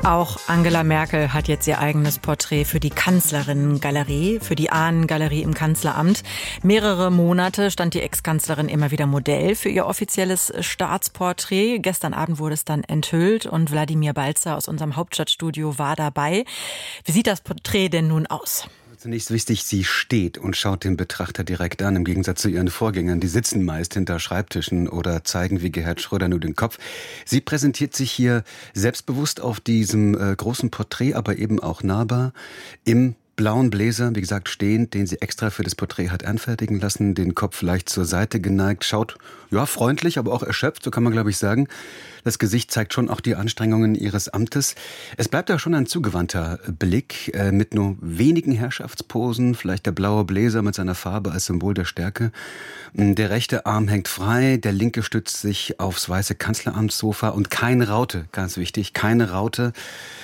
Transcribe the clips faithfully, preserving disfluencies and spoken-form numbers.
Auch Angela Merkel hat jetzt ihr eigenes Porträt für die Kanzlerinnengalerie, für die Ahnengalerie im Kanzleramt. Mehrere Monate stand die Ex-Kanzlerin immer wieder Modell für ihr offizielles Staatsporträt. Gestern Abend wurde es dann enthüllt und Wladimir Balzer aus unserem Hauptstadtstudio war dabei. Wie sieht das Porträt denn nun aus? Zunächst wichtig, sie steht und schaut den Betrachter direkt an, im Gegensatz zu ihren Vorgängern. Die sitzen meist hinter Schreibtischen oder zeigen wie Gerhard Schröder nur den Kopf. Sie präsentiert sich hier selbstbewusst auf diesem äh, großen Porträt, aber eben auch nahbar im blauen Bläser, wie gesagt, stehend, den sie extra für das Porträt hat anfertigen lassen, den Kopf leicht zur Seite geneigt, schaut, ja, freundlich, aber auch erschöpft, so kann man, glaube ich, sagen. Das Gesicht zeigt schon auch die Anstrengungen ihres Amtes. Es bleibt ja schon ein zugewandter Blick, äh, mit nur wenigen Herrschaftsposen, vielleicht der blaue Bläser mit seiner Farbe als Symbol der Stärke. Der rechte Arm hängt frei, der linke stützt sich aufs weiße Kanzleramtssofa und keine Raute, ganz wichtig, keine Raute.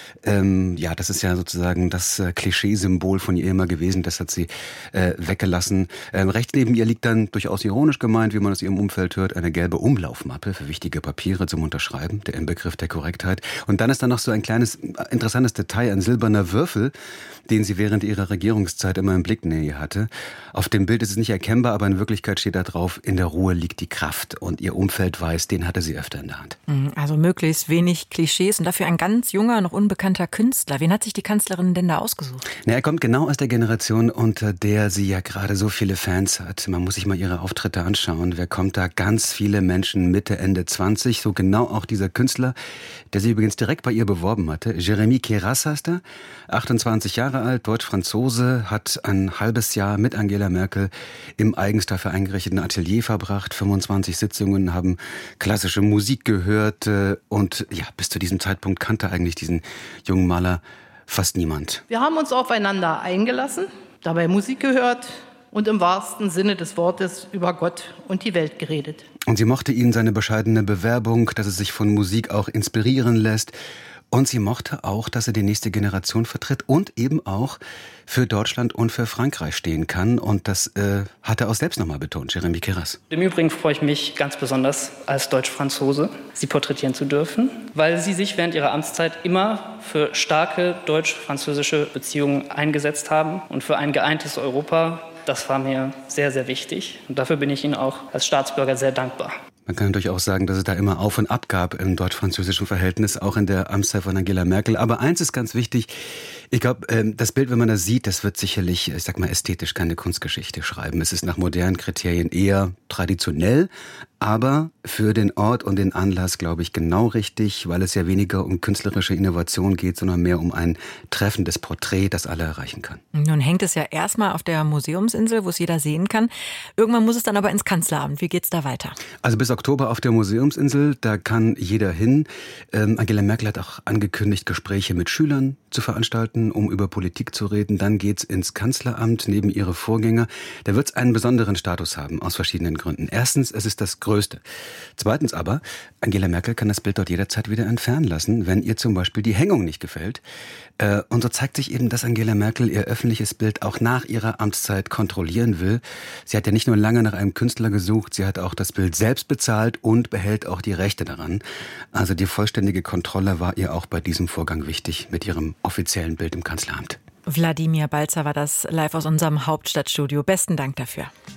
Ähm, ja, das ist ja sozusagen das äh, Klischeesymbol von ihr immer gewesen. Das hat sie äh, weggelassen. Ähm, rechts neben ihr liegt dann durchaus ironisch gemeint, wie man aus ihrem Umfeld hört, eine gelbe Umlaufmappe für wichtige Papiere zum Unterschreiben, der Inbegriff der Korrektheit. Und dann ist da noch so ein kleines, interessantes Detail, ein silberner Würfel, den sie während ihrer Regierungszeit immer im Blicknähe hatte. Auf dem Bild ist es nicht erkennbar, aber in Wirklichkeit steht da drauf, in der Ruhe liegt die Kraft. Und ihr Umfeld weiß, den hatte sie öfter in der Hand. Also möglichst wenig Klischees und dafür ein ganz junger, noch unbekannter Künstler. Wen hat sich die Kanzlerin denn da ausgesucht? Na, er kommt genau aus der Generation, unter der sie ja gerade so viele Fans hat. Man muss sich mal ihre Auftritte anschauen. Wer kommt da? Ganz viele Menschen Mitte, Ende zwanzig. So genau auch dieser Künstler, der sie übrigens direkt bei ihr beworben hatte. Jérémy Queyras heißt er, achtundzwanzig Jahre alt, Deutsch-Franzose, hat ein halbes Jahr mit Angela Merkel im eigens dafür eingerichteten Atelier verbracht. fünfundzwanzig Sitzungen, haben klassische Musik gehört und ja, bis zu diesem Zeitpunkt kannte eigentlich diesen jungen Maler fast niemand. Wir haben uns aufeinander eingelassen, dabei Musik gehört und im wahrsten Sinne des Wortes über Gott und die Welt geredet. Und sie mochte ihn, seine bescheidene Bewerbung, dass es sich von Musik auch inspirieren lässt. Und sie mochte auch, dass er die nächste Generation vertritt und eben auch für Deutschland und für Frankreich stehen kann. Und das äh, hat er auch selbst nochmal betont, Jérémy Queyras. Im Übrigen freue ich mich ganz besonders, als Deutsch-Franzose Sie porträtieren zu dürfen, weil Sie sich während Ihrer Amtszeit immer für starke deutsch-französische Beziehungen eingesetzt haben und für ein geeintes Europa. Das war mir sehr, sehr wichtig. Und dafür bin ich Ihnen auch als Staatsbürger sehr dankbar. Man kann durchaus sagen, dass es da immer Auf und Ab gab im deutsch-französischen Verhältnis, auch in der Amtszeit von Angela Merkel. Aber eins ist ganz wichtig, ich glaube, das Bild, wenn man das sieht, das wird sicherlich, ich sag mal, ästhetisch keine Kunstgeschichte schreiben. Es ist nach modernen Kriterien eher traditionell, aber für den Ort und den Anlass, glaube ich, genau richtig, weil es ja weniger um künstlerische Innovation geht, sondern mehr um ein treffendes Porträt, das alle erreichen kann. Nun hängt es ja erstmal auf der Museumsinsel, wo es jeder sehen kann. Irgendwann muss es dann aber ins Kanzleramt. Wie geht's da weiter? Also bis Oktober auf der Museumsinsel, da kann jeder hin. Ähm, Angela Merkel hat auch angekündigt, Gespräche mit Schülern zu veranstalten, um über Politik zu reden. Dann geht's ins Kanzleramt neben ihre Vorgänger. Da wird's einen besonderen Status haben, aus verschiedenen Gründen. Erstens, es ist das Größte. Zweitens aber, Angela Merkel kann das Bild dort jederzeit wieder entfernen lassen, wenn ihr zum Beispiel die Hängung nicht gefällt. Äh, und so zeigt sich eben, dass Angela Merkel ihr öffentliches Bild auch nach ihrer Amtszeit kontrollieren will. Sie hat ja nicht nur lange nach einem Künstler gesucht, sie hat auch das Bild selbst bezahlt und behält auch die Rechte daran. Also die vollständige Kontrolle war ihr auch bei diesem Vorgang wichtig mit ihrem offiziellen Bild im Kanzleramt. Wladimir Balzer war das live aus unserem Hauptstadtstudio. Besten Dank dafür.